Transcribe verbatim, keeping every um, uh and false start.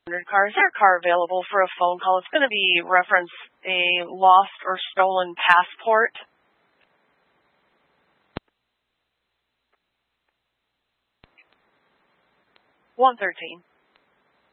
car. Is there a car available for a phone call? It's going to be reference a lost or stolen passport. one thirteen.